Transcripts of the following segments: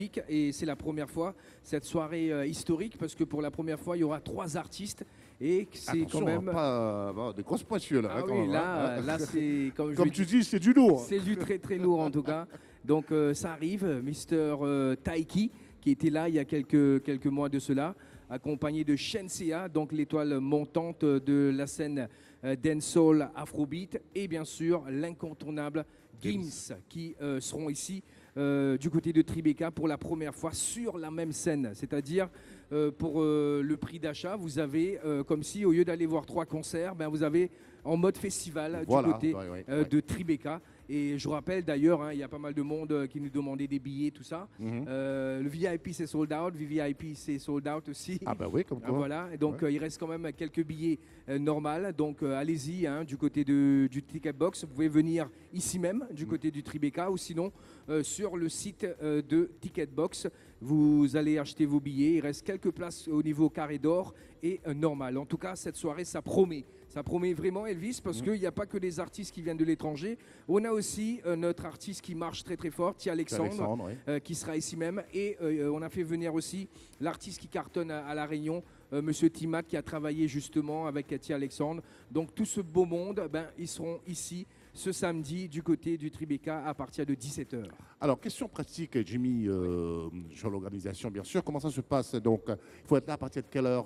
Et c'est la première fois, cette soirée historique, parce que pour la première fois, il y aura 3 artistes. Et c'est quand Attention, même. pas avoir des grosses pointures là. Ah quand oui, même, hein. là c'est. Comme tu dis, c'est du lourd. C'est du très très lourd en tout cas. Donc ça arrive, Mister Taiki, qui était là il y a quelques mois de cela, accompagné de Shenseea, donc l'étoile montante de la scène dancehall afrobeat, et bien sûr l'incontournable Gims, qui seront ici du côté de Tribeca pour la première fois sur la même scène. C'est-à-dire, pour le prix d'achat, vous avez, comme si au lieu d'aller voir 3 concerts, ben, vous avez en mode festival Voilà, du côté ouais. de Tribeca. Et je vous rappelle d'ailleurs, il y a pas mal de monde qui nous demandait des billets, tout ça. Le VIP c'est sold out, VVIP c'est sold out aussi. Ah bah oui, comme quoi. Voilà, et donc il reste quand même quelques billets normaux. Donc allez-y du côté du Ticket Box. Vous pouvez venir ici même, du côté du Tribeca, ou sinon sur le site de Ticket Box. Vous allez acheter vos billets. Il reste quelques places au niveau carré d'or et normal. En tout cas, cette soirée, ça promet. Ça promet vraiment, Elvis, parce qu'il n'y a pas que des artistes qui viennent de l'étranger. On a aussi notre artiste qui marche très très fort, Tia Alexandre, qui sera ici même. Et on a fait venir aussi l'artiste qui cartonne à La Réunion, Monsieur Timat, qui a travaillé justement avec Tia Alexandre. Donc tout ce beau monde, ils seront ici ce samedi du côté du Tribeca à partir de 17h. Alors, question pratique, Jimmy, sur l'organisation, bien sûr. Comment ça se passe? Donc, il faut être là à partir de quelle heure?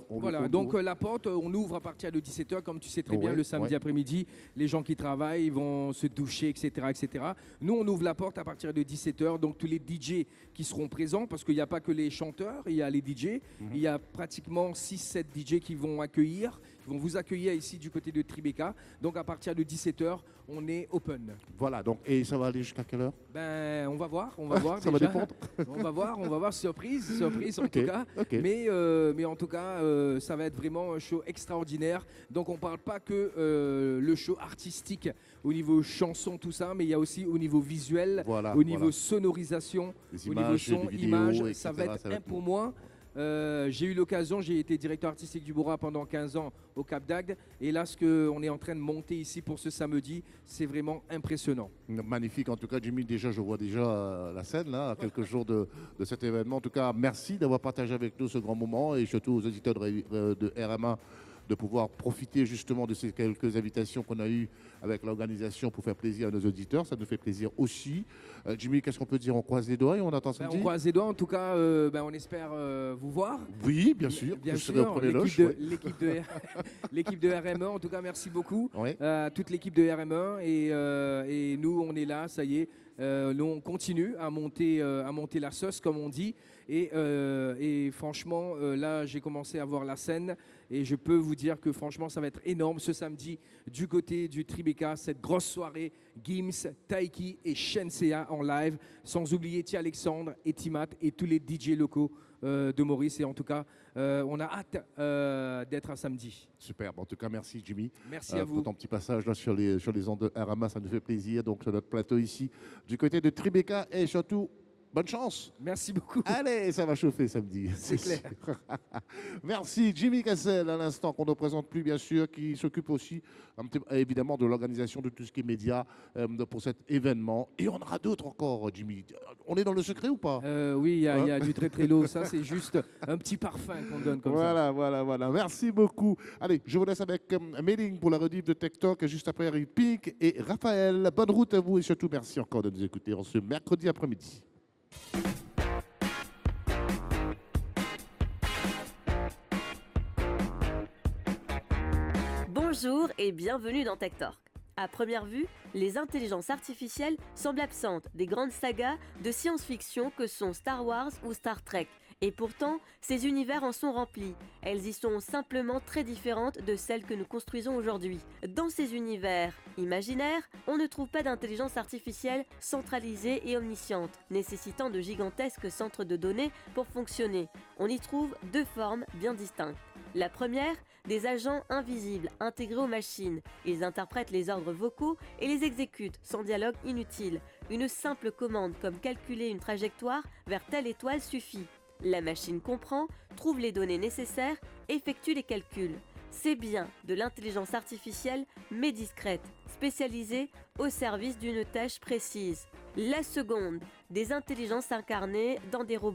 La porte, on ouvre à partir de 17h, comme tu sais très bien, le samedi après-midi. Les gens qui travaillent, ils vont se doucher, etc., etc. Nous, on ouvre la porte à partir de 17h. Donc, tous les DJ qui seront présents, parce qu'il n'y a pas que les chanteurs, il y a les DJ. Il y a pratiquement 6-7 DJ qui vont vous accueillir ici du côté de Tribeca. Donc, à partir de 17h, on est open. Voilà, donc, et ça va aller jusqu'à quelle heure? On va voir ça va dépendre. on va voir, surprise en tout cas. Mais en tout cas, ça va être vraiment un show extraordinaire. Donc on ne parle pas que le show artistique au niveau chanson, tout ça, mais il y a aussi au niveau visuel, au niveau sonorisation, les au images, niveau son, vidéos, images. etc., Ça va être pour moi. J'ai eu l'occasion, j'ai été directeur artistique du Bourra pendant 15 ans au Cap d'Agde. Et là, ce qu'on est en train de monter ici pour ce samedi, c'est vraiment impressionnant. Magnifique. En tout cas, Jimmy, déjà, je vois déjà la scène, là, à quelques jours de cet événement. En tout cas, merci d'avoir partagé avec nous ce grand moment et surtout aux auditeurs de RMA de pouvoir profiter justement de ces quelques invitations qu'on a eues avec l'organisation pour faire plaisir à nos auditeurs. Ça nous fait plaisir aussi. Jimmy, qu'est-ce qu'on peut dire? On croise les doigts et on attend samedi? On croise les doigts. En tout cas, on espère vous voir. Oui, bien sûr. Bien je sûr, serai au premier loge. L'équipe de RME, en tout cas, merci beaucoup. Oui. Toute l'équipe de RME. Et nous, on est là, ça y est. Nous, on continue à monter la sauce, comme on dit. Et franchement, là, j'ai commencé à voir la scène. Et je peux vous dire que franchement, ça va être énorme ce samedi du côté du Tribeca. Cette grosse soirée, Gims, Taiki et Shenseea en live. Sans oublier Tia Alexandre et Timat et tous les DJ locaux de Maurice. Et en tout cas, on a hâte d'être à samedi. Superbe. En tout cas, merci Jimmy. Merci à vous. Pour ton petit passage là, sur les ondes de RMA, ça nous fait plaisir. Donc, sur notre plateau ici, du côté de Tribeca et surtout, bonne chance. Merci beaucoup. Allez, ça va chauffer samedi. C'est clair. Merci Jimmy Cassel, à l'instant, qu'on ne présente plus, bien sûr, qui s'occupe aussi, évidemment, de l'organisation de tout ce qui est médias pour cet événement. Et on aura d'autres encore, Jimmy. On est dans le secret ou pas? Oui, il y a du très très lourd. Ça, c'est juste un petit parfum qu'on donne comme ça. Voilà. Merci beaucoup. Allez, je vous laisse avec Méling pour la rediff de Tech Talk, juste après Eric Pink et Raphaël. Bonne route à vous et surtout, merci encore de nous écouter en ce mercredi après-midi. Bonjour et bienvenue dans Tech Talk. À première vue, les intelligences artificielles semblent absentes des grandes sagas de science-fiction que sont Star Wars ou Star Trek. Et pourtant, ces univers en sont remplis. Elles y sont simplement très différentes de celles que nous construisons aujourd'hui. Dans ces univers imaginaires, on ne trouve pas d'intelligence artificielle centralisée et omnisciente, nécessitant de gigantesques centres de données pour fonctionner. On y trouve 2 formes bien distinctes. La première, des agents invisibles intégrés aux machines. Ils interprètent les ordres vocaux et les exécutent sans dialogue inutile. Une simple commande comme calculer une trajectoire vers telle étoile suffit. La machine comprend, trouve les données nécessaires, effectue les calculs. C'est bien de l'intelligence artificielle, mais discrète, spécialisée au service d'une tâche précise. La seconde, des intelligences incarnées dans des robots